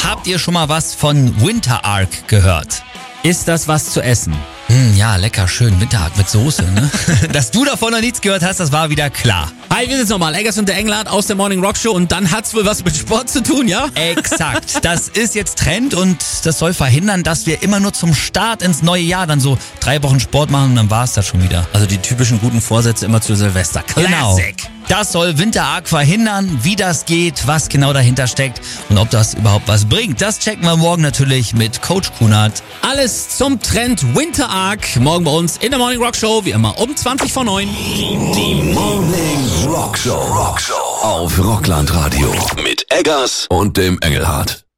Habt ihr schon mal was von Winter Arc gehört? Ist das was zu essen? Ja, lecker, schön. Winter Arc mit Soße, ne? Dass du davon noch nichts gehört hast, das war wieder klar. Hi, wir sind's nochmal. Eggers und der Englert aus der Morning Rock Show. Und dann hat's wohl was mit Sport zu tun, ja? Exakt. Das ist jetzt Trend und das soll verhindern, dass wir immer nur zum Start ins neue Jahr dann so 3 Wochen Sport machen und dann war's das schon wieder. Also die typischen guten Vorsätze immer zu Silvester. Genau. Classic. Das soll Winter Arc verhindern, wie das geht, was genau dahinter steckt und ob das überhaupt was bringt. Das checken wir morgen natürlich mit Coach Kunert. Alles zum Trend Winter Arc. Morgen bei uns in der Morning Rock Show, wie immer um 20:09. Die Morning Rock Show. Auf Rockland Radio. Mit Eggers und dem Engelhardt.